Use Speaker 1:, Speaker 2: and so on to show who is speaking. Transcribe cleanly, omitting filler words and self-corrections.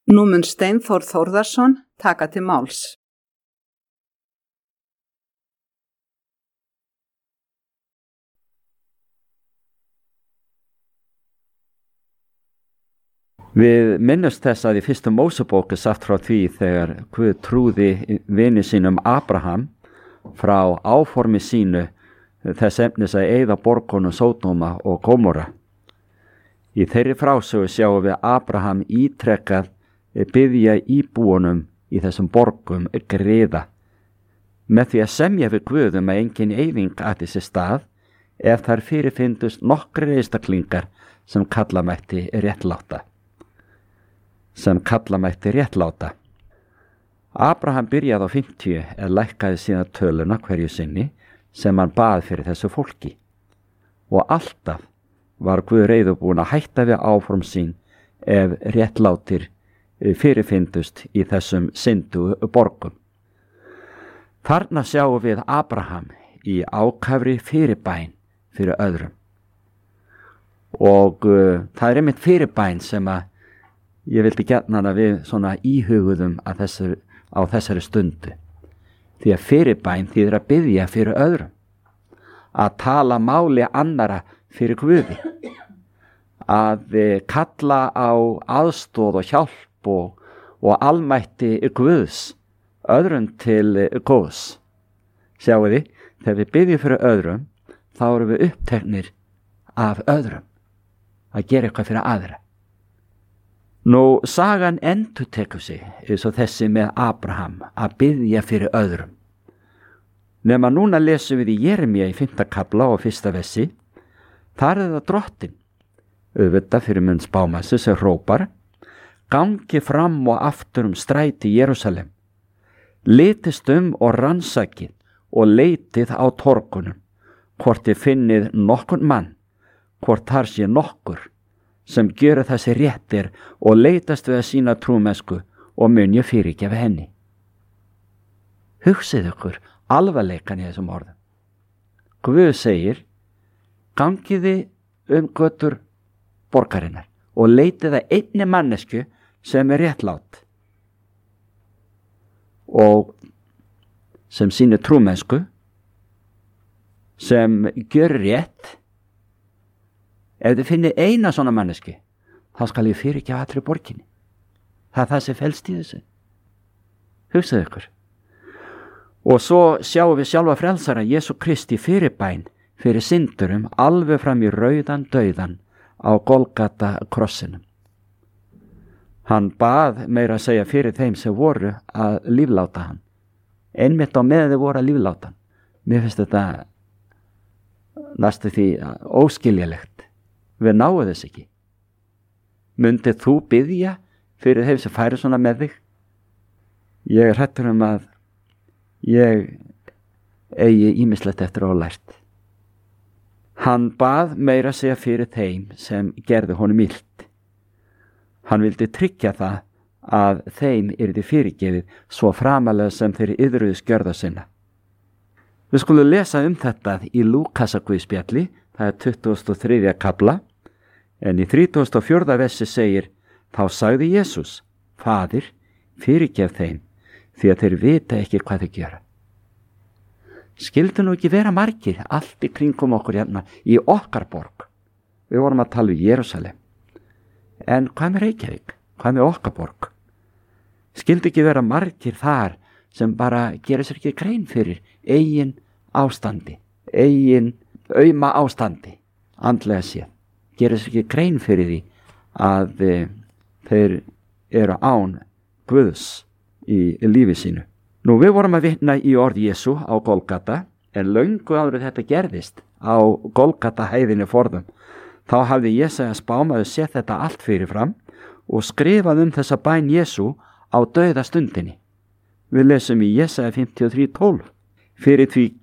Speaker 1: Nú mun Steinþór Þórðarson taka til máls.
Speaker 2: Við minnumst þess að í fyrstu Mósebók sagt frá því þegar Guð trúði vini sínum Abraham frá áformi sínu þess efnis að eyða borgunum Sódóma og Gómorra. Í þeirri frásögu sjáum við Abraham ítrekkað biðja íbúunum í þessum borgum griða með því að semja við Guð að engin eyðing ætti sér stað ef þar fyrirfindust nokkrir einstaklingar sem kalla mætti réttláta. Abraham byrjaði á 50 en lækkaði síðan töluna hverju sinni sem hann bað fyrir þessu fólki og alltaf var Guð reiðubúinn að hætta við áform sín ef réttlátir fyrirfindust í þessum syndu borgum. Þarna sjáum við Abraham í ákafri fyrirbæn fyrir öðrum og það er einmitt fyrirbæn sem að ég vildi gjarnan að við svona íhuguðum á þessari stundu. Því að fyrirbæn þýðir að biðja fyrir öðrum, að tala máli annara fyrir Guði, að kalla á aðstoð og hjálp og almætti Guðs öðrum til góðs. Sjáu þið, þegar við biðjum fyrir öðrum, þá erum við uppteknir af öðrum, að gera eitthvað fyrir aðra. Nú, sagan endurtekur sig eins og þessi með Abraham að biðja fyrir öðrum. Nema núna lesum við í Jeremíu í 5. kafla og 1. versi. Þar er það Drottinn, auðvitað fyrir munn spámassu sem hrópar: gangi fram og aftur stræti Jerúsalem. Litist og rannsakið og leitið á torgunum, hvort þið finnið nokkurn mann, hvort þar sé nokkur sem gjöra þessi réttir og leitast við að sína trúmennsku og mun ég fyrirgefa henni. Hugsið ykkur alvarleikan í þessum orðum. Guð segir: gangiði götur borgarinnar og leitið að einni mannesku sem er réttlát og sem sýnir trúmennsku, sem gjör rétt. Ef þið finnið eina svona manneski, þá skal ég fyrirgefa allri borginni. Það er það sem felst í þessu. Hugsið ykkur. Og svo sjáum við sjálfa frelsara Jesú Kristi fyrirbæn fyrir syndurum alveg fram í rauðan dauðan á Golgata krossinum. Hann bað meira að segja fyrir þeim sem voru að lífláta hann. Einmitt á meðan þeir voru að lífláta hann. Mér finnst þetta næstu því óskiljalegt. Við náum þess ekki. Mundið þú biðja fyrir þeim sem færi svona með þig? Ég er hrættur að ég eigi ýmislegt eftir að hafa lært. Hann bað meira að segja fyrir þeim sem gerðu honum illt. Hann vildi tryggja það að þeim yrði fyrirgefið svo framalega sem þeir iðruðu skjörða sinna. Við skulum lesa þetta í Lúkasarguðspjalli, það er 23. kafla. En í 34. versi segir: þá sagði Jesús: Faðir, fyrirgef þeim, því að þeir vita ekki hvað þeir gera. Skyldu nú ekki vera margir allt í kringum okkur hérna í okkar borg. Við vorum að tala um Jerúsalem. En hvað með Reykjavík? Hvað með okkar borg? Skyldu ekki vera margir þar sem bara gera sér ekki grein fyrir eigin ástandi, eigin auma ástandi, andlega séð. Gera sér ekki grein fyrir því að þeir eru án Guðs í lífi sínu. Nú, við vorum að vitna í orð Jesú á Golgata, en löngu áður þetta gerðist á Golgata hæðinni forðum. Þá hafði Jesaja spámaður séð þetta allt fyrirfram og skrifað þessa bæn Jesú á dauðastundinni. Við lesum í Jesaja 53:12. Fyrir því